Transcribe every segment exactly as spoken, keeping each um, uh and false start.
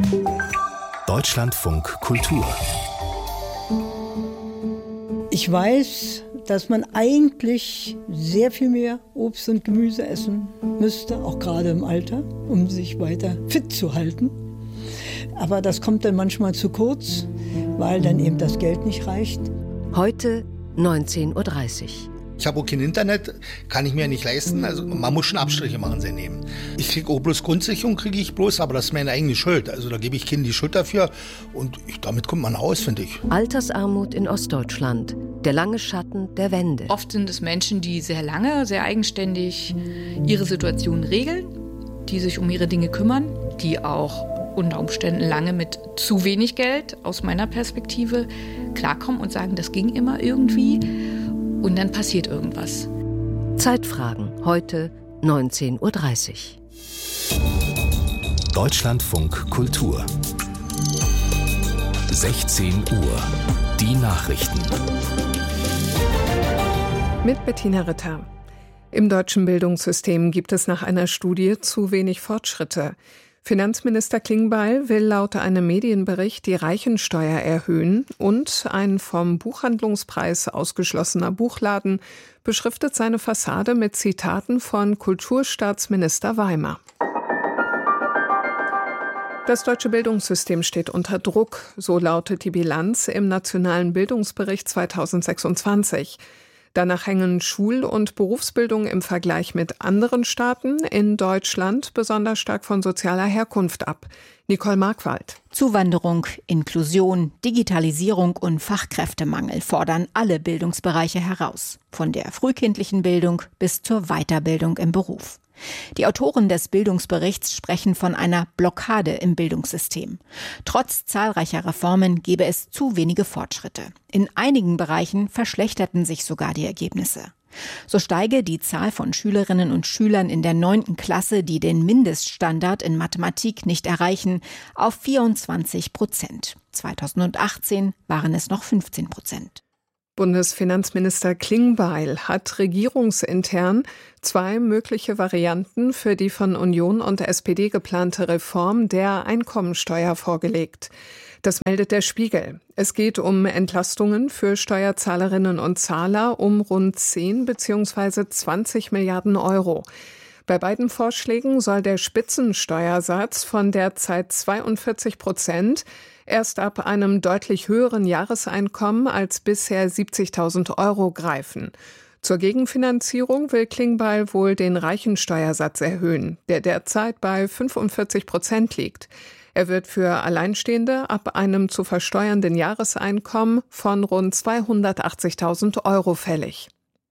Deutschlandfunk Kultur. Ich weiß, dass man eigentlich sehr viel mehr Obst und Gemüse essen müsste, auch gerade im Alter, um sich weiter fit zu halten. Aber das kommt dann manchmal zu kurz, weil dann eben das Geld nicht reicht. Heute neunzehn Uhr dreißig. Ich habe auch kein Internet, kann ich mir nicht leisten, also man muss schon Abstriche machen, sie nehmen. Ich kriege auch bloß Grundsicherung, kriege ich bloß, aber das ist meine eigene Schuld. Also da gebe ich Kindern die Schuld dafür und ich, damit kommt man aus, finde ich. Altersarmut in Ostdeutschland, der lange Schatten der Wende. Oft sind es Menschen, die sehr lange, sehr eigenständig ihre Situation regeln, die sich um ihre Dinge kümmern, die auch unter Umständen lange mit zu wenig Geld, aus meiner Perspektive, klarkommen und sagen, das ging immer irgendwie. Und dann passiert irgendwas. Zeitfragen, heute neunzehn Uhr dreißig. Deutschlandfunk Kultur. sechzehn Uhr. Die Nachrichten. Mit Bettina Ritter. Im deutschen Bildungssystem gibt es nach einer Studie zu wenig Fortschritte. Finanzminister Klingbeil will laut einem Medienbericht die Reichensteuer erhöhen und ein vom Buchhandlungspreis ausgeschlossener Buchladen beschriftet seine Fassade mit Zitaten von Kulturstaatsminister Weimar. Das deutsche Bildungssystem steht unter Druck, so lautet die Bilanz im Nationalen Bildungsbericht zweitausendsechsundzwanzig. Danach hängen Schul- und Berufsbildung im Vergleich mit anderen Staaten in Deutschland besonders stark von sozialer Herkunft ab. Nicole Markwald. Zuwanderung, Inklusion, Digitalisierung und Fachkräftemangel fordern alle Bildungsbereiche heraus. Von der frühkindlichen Bildung bis zur Weiterbildung im Beruf. Die Autoren des Bildungsberichts sprechen von einer Blockade im Bildungssystem. Trotz zahlreicher Reformen gebe es zu wenige Fortschritte. In einigen Bereichen verschlechterten sich sogar die Ergebnisse. So steige die Zahl von Schülerinnen und Schülern in der neunten Klasse, die den Mindeststandard in Mathematik nicht erreichen, auf vierundzwanzig Prozent. zweitausendachtzehn waren es noch fünfzehn Prozent. Bundesfinanzminister Klingbeil hat regierungsintern zwei mögliche Varianten für die von Union und S P D geplante Reform der Einkommensteuer vorgelegt. Das meldet der Spiegel. Es geht um Entlastungen für Steuerzahlerinnen und Zahler um rund zehn bzw. zwanzig Milliarden Euro. Bei beiden Vorschlägen soll der Spitzensteuersatz von derzeit zweiundvierzig Prozent erst ab einem deutlich höheren Jahreseinkommen als bisher siebzigtausend Euro greifen. Zur Gegenfinanzierung will Klingbeil wohl den Reichensteuersatz erhöhen, der derzeit bei fünfundvierzig Prozent liegt. Er wird für Alleinstehende ab einem zu versteuernden Jahreseinkommen von rund zweihundertachtzigtausend Euro fällig.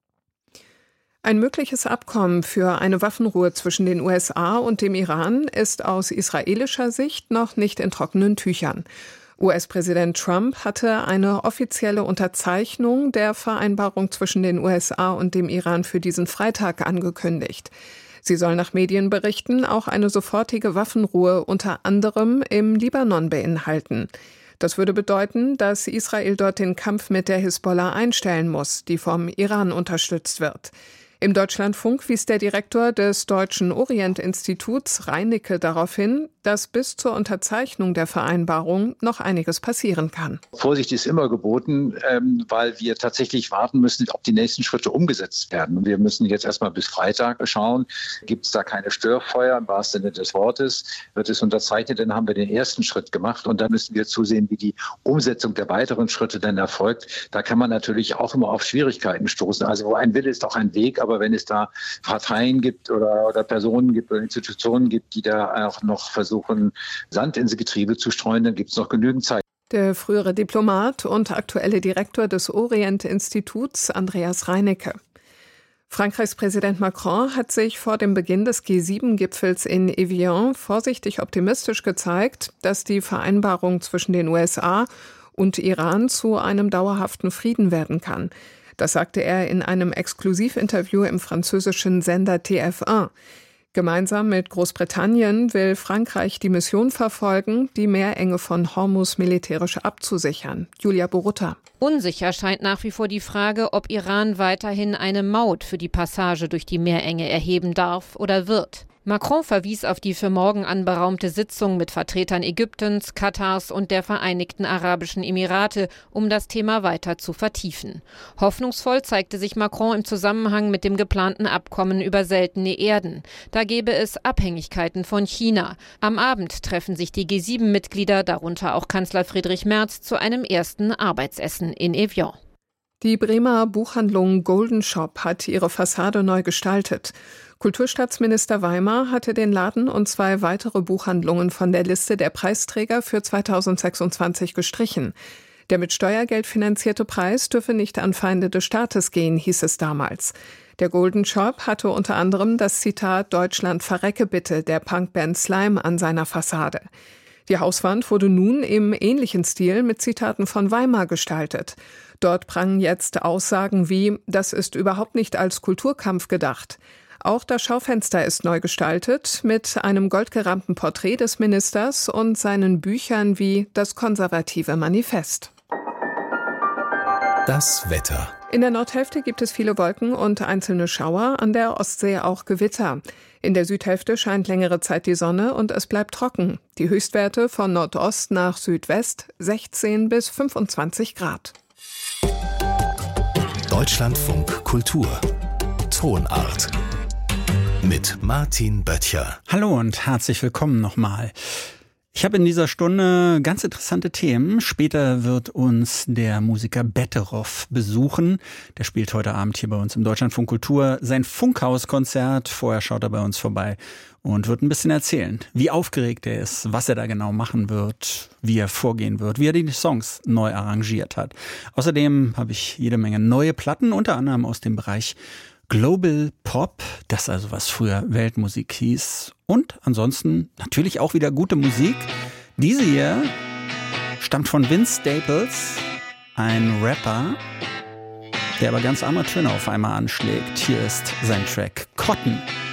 Ein mögliches Abkommen für eine Waffenruhe zwischen den U S A und dem Iran ist aus israelischer Sicht noch nicht in trockenen Tüchern. U S-Präsident Trump hatte eine offizielle Unterzeichnung der Vereinbarung zwischen den U S A und dem Iran für diesen Freitag angekündigt. Sie soll nach Medienberichten auch eine sofortige Waffenruhe unter anderem im Libanon beinhalten. Das würde bedeuten, dass Israel dort den Kampf mit der Hisbollah einstellen muss, die vom Iran unterstützt wird. Im Deutschlandfunk wies der Direktor des Deutschen Orient-Instituts Reinicke darauf hin, dass bis zur Unterzeichnung der Vereinbarung noch einiges passieren kann. Vorsicht ist immer geboten, ähm, weil wir tatsächlich warten müssen, ob die nächsten Schritte umgesetzt werden. Wir müssen jetzt erstmal bis Freitag schauen, gibt es da keine Störfeuer im wahrsten Sinne des Wortes, wird es unterzeichnet, dann haben wir den ersten Schritt gemacht und dann müssen wir zusehen, wie die Umsetzung der weiteren Schritte dann erfolgt. Da kann man natürlich auch immer auf Schwierigkeiten stoßen. Also wo ein Wille ist auch ein Weg, aber wenn es da Parteien gibt oder, oder Personen gibt oder Institutionen gibt, die da auch noch versuchen, versuchen, Sand ins Getriebe zu streuen, dann gibt es noch genügend Zeit. Der frühere Diplomat und aktuelle Direktor des Orient-Instituts, Andreas Reinicke. Frankreichs Präsident Macron hat sich vor dem Beginn des G sieben Gipfels in Evian vorsichtig optimistisch gezeigt, dass die Vereinbarung zwischen den U S A und Iran zu einem dauerhaften Frieden werden kann. Das sagte er in einem Exklusivinterview im französischen Sender T F eins. Gemeinsam mit Großbritannien will Frankreich die Mission verfolgen, die Meerenge von Hormuz militärisch abzusichern. Julia Borutta. Unsicher scheint nach wie vor die Frage, ob Iran weiterhin eine Maut für die Passage durch die Meerenge erheben darf oder wird. Macron verwies auf die für morgen anberaumte Sitzung mit Vertretern Ägyptens, Katars und der Vereinigten Arabischen Emirate, um das Thema weiter zu vertiefen. Hoffnungsvoll zeigte sich Macron im Zusammenhang mit dem geplanten Abkommen über seltene Erden. Da gäbe es Abhängigkeiten von China. Am Abend treffen sich die G sieben Mitglieder, darunter auch Kanzler Friedrich Merz, zu einem ersten Arbeitsessen in Evian. Die Bremer Buchhandlung Golden Shop hat ihre Fassade neu gestaltet. Kulturstaatsminister Weimar hatte den Laden und zwei weitere Buchhandlungen von der Liste der Preisträger für zweitausendsechsundzwanzig gestrichen. Der mit Steuergeld finanzierte Preis dürfe nicht an Feinde des Staates gehen, hieß es damals. Der Golden Shop hatte unter anderem das Zitat »Deutschland verrecke bitte« der Punkband Slime an seiner Fassade. Die Hauswand wurde nun im ähnlichen Stil mit Zitaten von Weimar gestaltet. Dort prangen jetzt Aussagen wie »Das ist überhaupt nicht als Kulturkampf gedacht«. Auch das Schaufenster ist neu gestaltet mit einem goldgerahmten Porträt des Ministers und seinen Büchern wie Das konservative Manifest. Das Wetter. In der Nordhälfte gibt es viele Wolken und einzelne Schauer, an der Ostsee auch Gewitter. In der Südhälfte scheint längere Zeit die Sonne und es bleibt trocken. Die Höchstwerte von Nordost nach Südwest sechzehn bis fünfundzwanzig Grad. Deutschlandfunk Kultur. Tonart. Mit Martin Böttcher. Hallo und herzlich willkommen nochmal. Ich habe in dieser Stunde ganz interessante Themen. Später wird uns der Musiker Betteroff besuchen. Der spielt heute Abend hier bei uns im Deutschlandfunk Kultur sein Funkhaus-Konzert. Vorher schaut er bei uns vorbei und wird ein bisschen erzählen, wie aufgeregt er ist, was er da genau machen wird, wie er vorgehen wird, wie er die Songs neu arrangiert hat. Außerdem habe ich jede Menge neue Platten, unter anderem aus dem Bereich Global Pop, das also was früher Weltmusik hieß. Und ansonsten natürlich auch wieder gute Musik. Diese hier stammt von Vince Staples, ein Rapper, der aber ganz andere Töne auf einmal anschlägt. Hier ist sein Track Cotton.